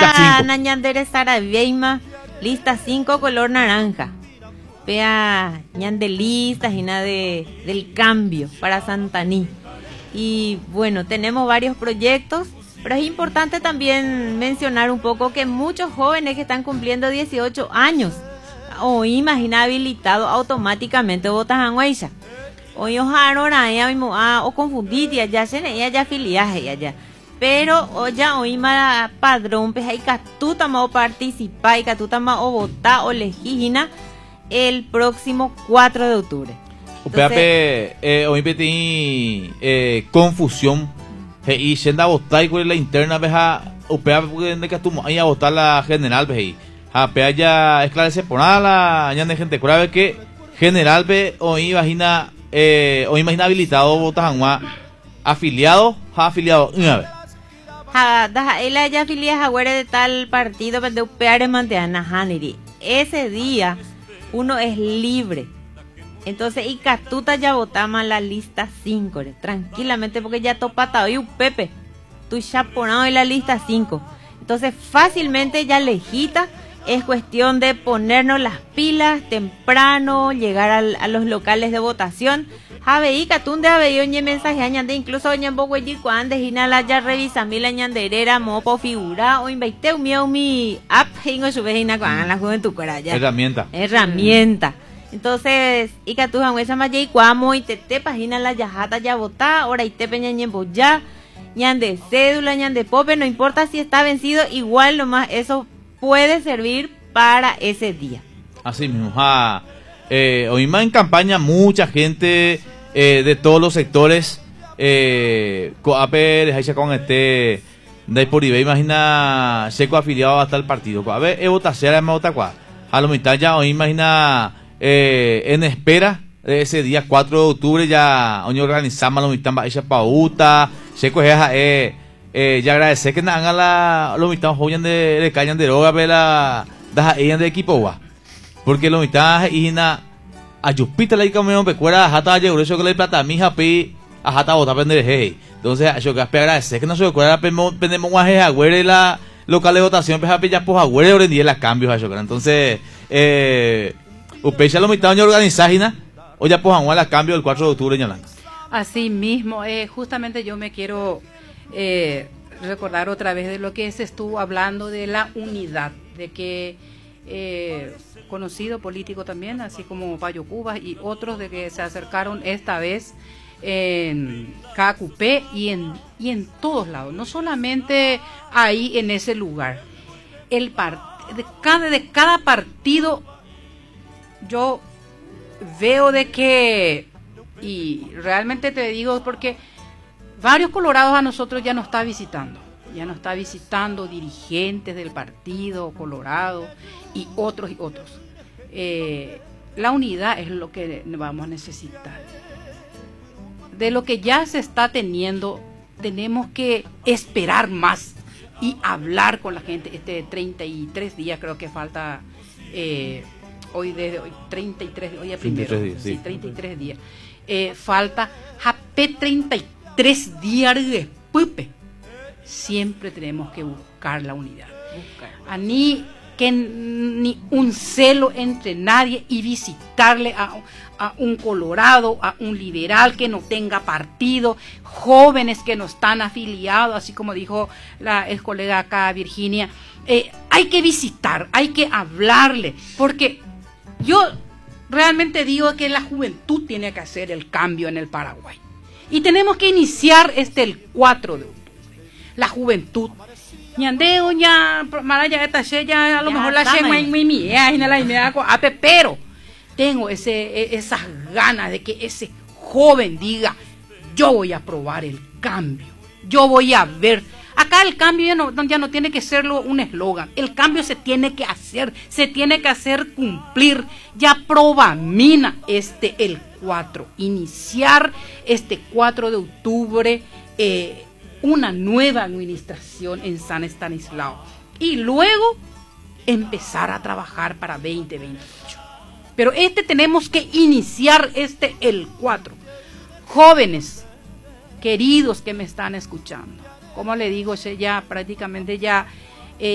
Pea 5. Nañandere Saraveima, lista 5 color naranja. Pea ñande listas y nada del cambio para Santaní. Y bueno, tenemos varios proyectos, pero es importante también mencionar un poco que muchos jóvenes que están cumpliendo 18 años, o imagina habilitado automáticamente votas a Guaisa. Hoy ahora o confundir ya se ya afiliaje ya. Pero hoy más padrón pues hay que tú tamo participar y que tú tamo o votar o elegir el próximo 4 de octubre. Hoy petí confusión y senda votar con la interna veja upea de que tú ahí a votar la general ve apea ya esclarece por nada la de gente cura que general ve hoy imagina habilitado votas afiliado una vez ella ya afilia a de tal partido de upear manteana haniri. Ese día uno es libre. Entonces, y catuta ya votamos la lista 5, tranquilamente, porque ya topata hoy un Pepe, tu chaponado en la lista 5. Entonces, fácilmente ya lejita, es cuestión de ponernos las pilas temprano, llegar a los locales de votación. Javeí, catunde aveí oñe mensaje añande, incluso oñe en bogo y cuando inala ya revisa mi la ñanderera, mopo figura, o inveite un mío mi app, hingo su vejina con la juventud coraya. Herramienta. Entonces, y que tú esa maya y cuamo y te página la yajata ya votá, ahora y te peña ñembo ya, ñan de cédula, ñan de pope, no importa si está vencido, igual nomás eso puede servir para ese día. Así mismo, hoy más en campaña mucha gente de todos los sectores, coape, dejáis con de por Ibe, imagina, seco afiliado hasta el partido, a ver, votación me vota a lo mitad ya, hoy imagina, en espera de ese día 4 de octubre ya hoy organizamos la mitad esa pauta se coge ya agradecer que nada la lo mitad joyan de cañan de droga vela da ella de equipo va porque lo mitad ina ayupita la ica pecuera hata llegó eso que le plata mi happy a hata bota pender hey entonces yo que agradecer que no se recuerda pendemos guaje agüere la local de votación pues happy ya pues agüere hoy en día los cambios a yo entonces Upecha lo mitad de organizar o ya pues a cambio del 4 de octubre en Así mismo, justamente yo me quiero recordar otra vez de lo que se estuvo hablando de la unidad, de que conocido político también, así como Payo Cubas y otros de que se acercaron esta vez en KQP y en todos lados, no solamente ahí en ese lugar. De cada partido yo veo de que, y realmente te digo porque varios colorados a nosotros ya nos está visitando dirigentes del partido colorado y otros. La unidad es lo que vamos a necesitar. De lo que ya se está teniendo, tenemos que esperar más y hablar con la gente. 33 días creo que falta. Hoy 33, hoy es primero, 33 días, sí, 33 días. Falta hape 33 días después. Siempre tenemos que buscar la unidad. Ni un celo entre nadie y visitarle a un colorado, a un liberal que no tenga partido, jóvenes que no están afiliados, así como dijo la ex colega acá Virginia. Hay que visitar, hay que hablarle, porque yo realmente digo que la juventud tiene que hacer el cambio en el Paraguay. Y tenemos que iniciar el 4 de octubre. La juventud. Ñandeo, ya, maraya, ya, a lo mejor la chema en mi pero tengo esas ganas de que ese joven diga, yo voy a probar el cambio, yo voy a ver. Acá el cambio ya no tiene que serlo un eslogan, el cambio se tiene que hacer cumplir. Ya probamina el 4, iniciar 4 de octubre una nueva administración en San Estanislao y luego empezar a trabajar para 2028. Pero tenemos que iniciar el 4. Jóvenes queridos que me están escuchando, como le digo, ya prácticamente ya